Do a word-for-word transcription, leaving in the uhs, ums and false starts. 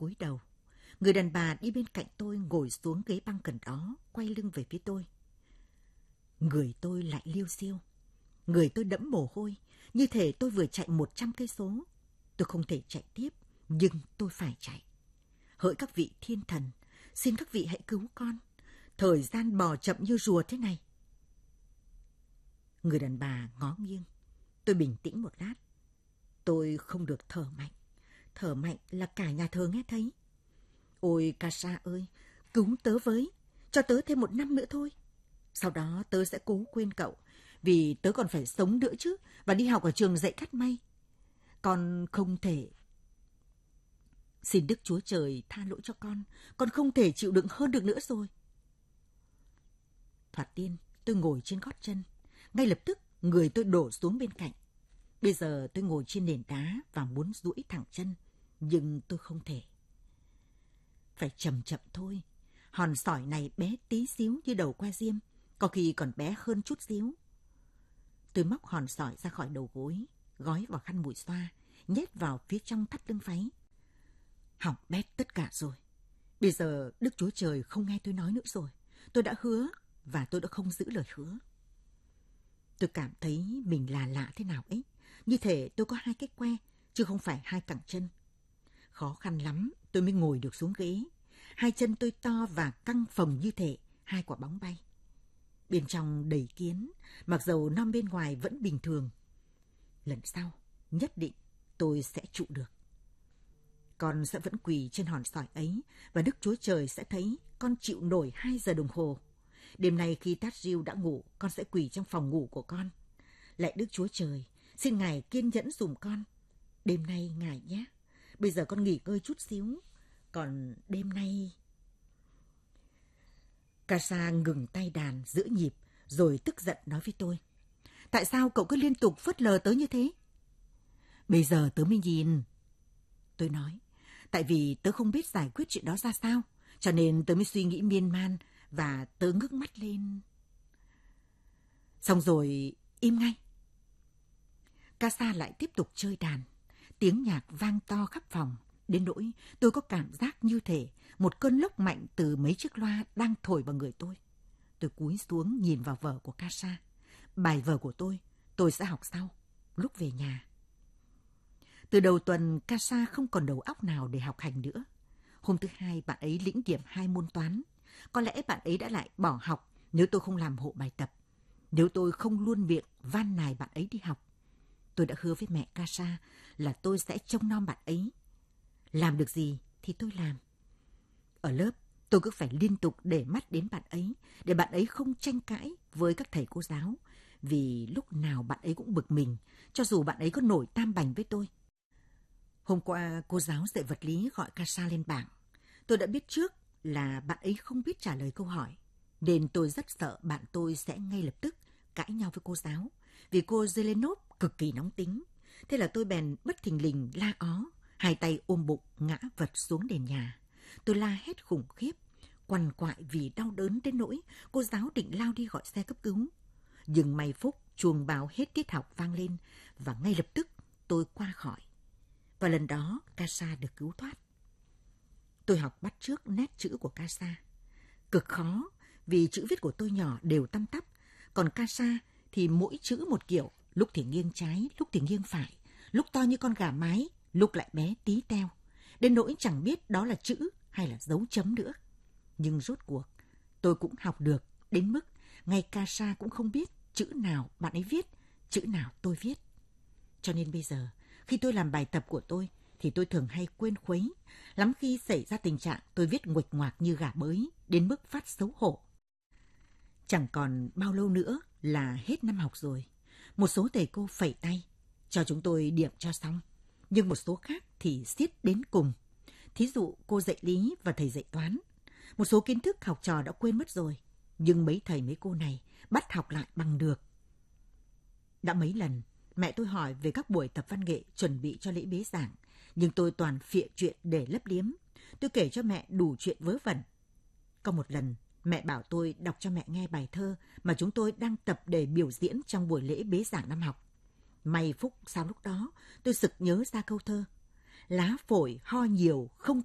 cúi đầu. Người đàn bà đi bên cạnh tôi ngồi xuống ghế băng gần đó, quay lưng về phía tôi. Người tôi lại liêu xiêu. Người tôi đẫm mồ hôi, như thể tôi vừa chạy một trăm cây số. Tôi không thể chạy tiếp, nhưng tôi phải chạy. Hỡi các vị thiên thần, xin các vị hãy cứu con. Thời gian bò chậm như rùa thế này. Người đàn bà ngó nghiêng. Tôi bình tĩnh một lát. Tôi không được thở mạnh. Thở mạnh là cả nhà thờ nghe thấy. Ôi Casa ơi, cứu tớ với, cho tớ thêm một năm nữa thôi. Sau đó tớ sẽ cố quên cậu, vì tớ còn phải sống nữa chứ, và đi học ở trường dạy cắt may. Con không thể... Xin Đức Chúa Trời tha lỗi cho con, con không thể chịu đựng hơn được nữa rồi. Thoạt tiên, tôi ngồi trên gót chân. Ngay lập tức, người tôi đổ xuống bên cạnh. Bây giờ tôi ngồi trên nền đá và muốn duỗi thẳng chân, nhưng tôi không thể. Phải chậm chậm thôi. Hòn sỏi này bé tí xíu như đầu que diêm, có khi còn bé hơn chút xíu. Tôi móc hòn sỏi ra khỏi đầu gối, gói vào khăn mùi xoa, nhét vào phía trong thắt lưng váy. Hỏng bét tất cả rồi. Bây giờ Đức Chúa Trời không nghe tôi nói nữa rồi. Tôi đã hứa và tôi đã không giữ lời hứa. Tôi cảm thấy mình là lạ thế nào ấy. Như thể tôi có hai cái que, chứ không phải hai cẳng chân. Khó khăn lắm tôi mới ngồi được xuống ghế. Hai chân tôi to và căng phồng như thể hai quả bóng bay. Bên trong đầy kiến, mặc dầu non bên ngoài vẫn bình thường. Lần sau, nhất định tôi sẽ trụ được. Con sẽ vẫn quỳ trên hòn sỏi ấy, và Đức Chúa Trời sẽ thấy con chịu nổi hai giờ đồng hồ. Đêm nay khi Tát Diêu đã ngủ, con sẽ quỳ trong phòng ngủ của con. Lạy Đức Chúa Trời, xin Ngài kiên nhẫn dùm con. Đêm nay Ngài nhé. Bây giờ con nghỉ ngơi chút xíu. Còn đêm nay... Casa ngừng tay đàn giữa nhịp, rồi tức giận nói với tôi. Tại sao cậu cứ liên tục phớt lờ tớ như thế? Bây giờ tớ mới nhìn. Tôi nói, tại vì tớ không biết giải quyết chuyện đó ra sao, cho nên tớ mới suy nghĩ miên man và tớ ngước mắt lên. Xong rồi, im ngay. Casa lại tiếp tục chơi đàn. Tiếng nhạc vang to khắp phòng, đến nỗi tôi có cảm giác như thể một cơn lốc mạnh từ mấy chiếc loa đang thổi vào người tôi. Tôi cúi xuống nhìn vào vở của Casa. Bài vở của tôi, tôi sẽ học sau, lúc về nhà. Từ đầu tuần, Casa không còn đầu óc nào để học hành nữa. Hôm thứ hai, bạn ấy lĩnh điểm hai môn toán. Có lẽ bạn ấy đã lại bỏ học nếu tôi không làm hộ bài tập. Nếu tôi không luôn miệng van nài bạn ấy đi học. Tôi đã hứa với mẹ Casa là tôi sẽ trông nom bạn ấy. Làm được gì thì tôi làm. Ở lớp, tôi cứ phải liên tục để mắt đến bạn ấy, để bạn ấy không tranh cãi với các thầy cô giáo, vì lúc nào bạn ấy cũng bực mình, cho dù bạn ấy có nổi tam bành với tôi. Hôm qua, cô giáo dạy vật lý gọi Casa lên bảng. Tôi đã biết trước là bạn ấy không biết trả lời câu hỏi, nên tôi rất sợ bạn tôi sẽ ngay lập tức cãi nhau với cô giáo, vì cô Zelenov cực kỳ nóng tính. Thế là tôi bèn bất thình lình la ó, hai tay ôm bụng ngã vật xuống nền nhà. Tôi la hét khủng khiếp, quằn quại vì đau đớn đến nỗi cô giáo định lao đi gọi xe cấp cứu. Nhưng may phúc, chuông báo hết tiết học vang lên và ngay lập tức tôi qua khỏi. Và lần đó Casa được cứu thoát. Tôi học bắt chước nét chữ của Casa. Cực khó vì chữ viết của tôi nhỏ đều tăm tắp, còn Casa thì mỗi chữ một kiểu, lúc thì nghiêng trái, lúc thì nghiêng phải, lúc to như con gà mái, lúc lại bé tí teo, đến nỗi chẳng biết đó là chữ hay là dấu chấm nữa. Nhưng rốt cuộc, tôi cũng học được đến mức ngay Casa cũng không biết chữ nào bạn ấy viết, chữ nào tôi viết. Cho nên bây giờ, khi tôi làm bài tập của tôi, thì tôi thường hay quên khuấy. Lắm khi xảy ra tình trạng tôi viết nguệch ngoạc như gà bới, đến mức phát xấu hổ. Chẳng còn bao lâu nữa là hết năm học rồi. Một số thầy cô phẩy tay, cho chúng tôi điểm cho xong. Nhưng một số khác thì siết đến cùng. Thí dụ cô dạy lý và thầy dạy toán. Một số kiến thức học trò đã quên mất rồi, nhưng mấy thầy mấy cô này bắt học lại bằng được. Đã mấy lần, mẹ tôi hỏi về các buổi tập văn nghệ chuẩn bị cho lễ bế giảng, nhưng tôi toàn phịa chuyện để lấp liếm. Tôi kể cho mẹ đủ chuyện vớ vẩn. Có một lần, mẹ bảo tôi đọc cho mẹ nghe bài thơ mà chúng tôi đang tập để biểu diễn trong buổi lễ bế giảng năm học. May phúc sau lúc đó, tôi sực nhớ ra câu thơ. Lá phổi ho nhiều không